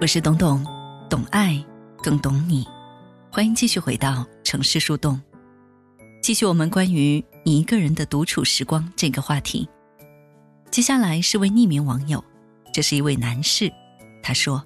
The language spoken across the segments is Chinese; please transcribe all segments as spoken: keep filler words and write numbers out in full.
我是董董，懂爱更懂你。欢迎继续回到城市树洞，继续我们关于你一个人的独处时光这个话题。接下来是位匿名网友，这是一位男士，他说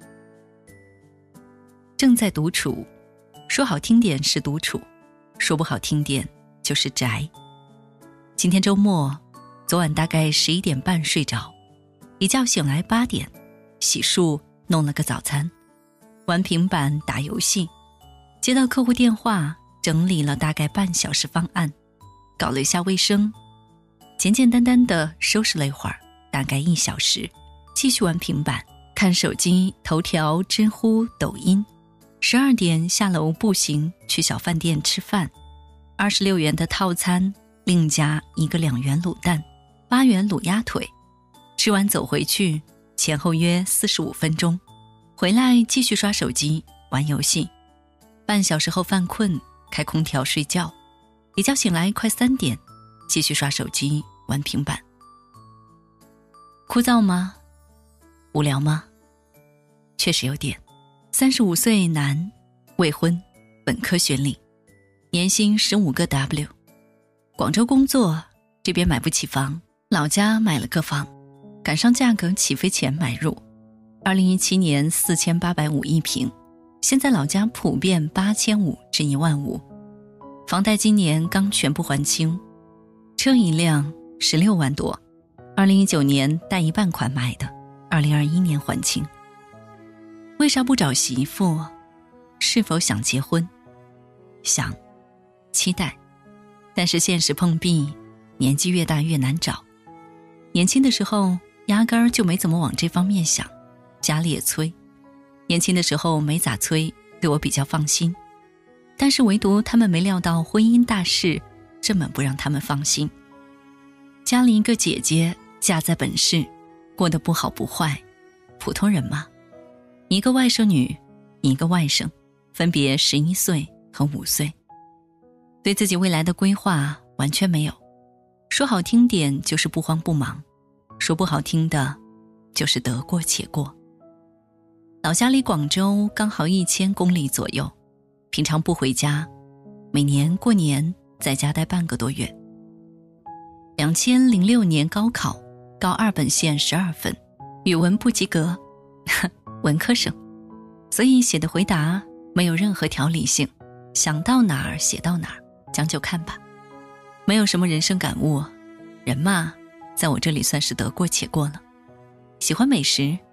正在独处，说好听点是独处，说不好听点就是宅。今天周末，昨晚大概十一点半睡着，一觉醒来八点，洗漱弄了个早餐，玩平板打游戏，接到客户电话，整理了大概半小时方案，搞了一下卫生，简简单单的收拾了一会儿，大概一小时，继续玩平板，看手机、头条、知乎、抖音。十二点下楼步行去小饭店吃饭，二十六元的套餐另加一个两元卤蛋，八元卤鸭腿。吃完走回去，前后约四十五分钟，回来继续刷手机玩游戏。半小时后犯困，开空调睡觉，一觉醒来快三点，继续刷手机玩平板。枯燥吗？无聊吗？确实有点。三十五岁男，未婚，本科学历，年薪十五个 W， 广州工作，这边买不起房，老家买了个房，赶上价格起飞前买入，二零一七年四千八百五一平，现在老家普遍八千五至一万五，房贷今年刚全部还清，车一辆十六万多，二零一九年贷一半款买的，二零二一年还清。为啥不找媳妇？是否想结婚？想，期待，但是现实碰壁，年纪越大越难找。年轻的时候压根儿就没怎么往这方面想，家里也催，年轻的时候没咋催，对我比较放心，但是唯独他们没料到婚姻大事这么不让他们放心。家里一个姐姐嫁在本市，过得不好不坏，普通人嘛。一个外甥女，一个外甥，分别十一岁和五岁，对自己未来的规划完全没有。说好听点就是不慌不忙，说不好听的就是得过且过。老家离广州刚好一千公里左右，平常不回家，每年过年在家待半个多月。两千零六年高考，高二本线十二分，语文不及格，文科生，所以写的回答没有任何条理性，想到哪儿写到哪儿，将就看吧。没有什么人生感悟，人嘛，在我这里算是得过且过了。喜欢美食，